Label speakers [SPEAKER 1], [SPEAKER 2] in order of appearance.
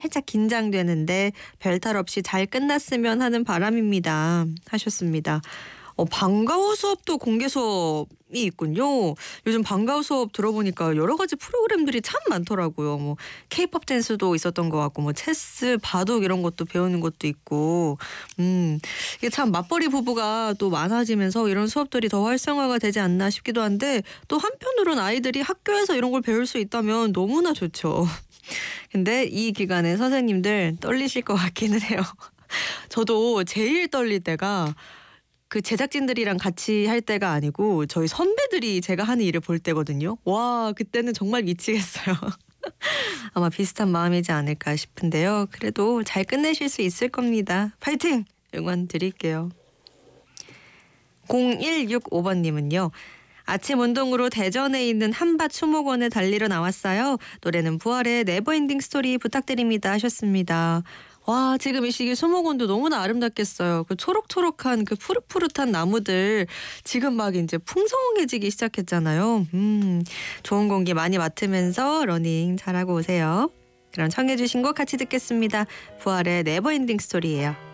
[SPEAKER 1] 살짝 긴장되는데 별탈 없이 잘 끝났으면 하는 바람입니다. 하셨습니다. 방과후 수업도 공개 수업이 있군요. 요즘 방과후 수업 들어보니까 여러 가지 프로그램들이 참 많더라고요. 뭐 케이팝 댄스도 있었던 것 같고, 뭐 체스, 바둑 이런 것도 배우는 것도 있고, 이게 참 맞벌이 부부가 또 많아지면서 이런 수업들이 더 활성화가 되지 않나 싶기도 한데, 또 한편으론 아이들이 학교에서 이런 걸 배울 수 있다면 너무나 좋죠. 근데 이 기간에 선생님들 떨리실 것 같기는 해요. 저도 제일 떨릴 때가 그 제작진들이랑 같이 할 때가 아니고 저희 선배들이 제가 하는 일을 볼 때거든요. 와, 그때는 정말 미치겠어요. 아마 비슷한 마음이지 않을까 싶은데요. 그래도 잘 끝내실 수 있을 겁니다. 파이팅! 응원 드릴게요. 0165번님은요. 아침 운동으로 대전에 있는 한밭 수목원에 달리러 나왔어요. 노래는 부활의 네버엔딩 스토리 부탁드립니다 하셨습니다. 와, 지금 이 시기 수목원도 너무나 아름답겠어요. 그 초록초록한 그 푸릇푸릇한 나무들 지금 막 이제 풍성해지기 시작했잖아요. 좋은 공기 많이 맡으면서 러닝 잘하고 오세요. 그럼 청해주신 곡 같이 듣겠습니다. 부활의 네버엔딩 스토리예요.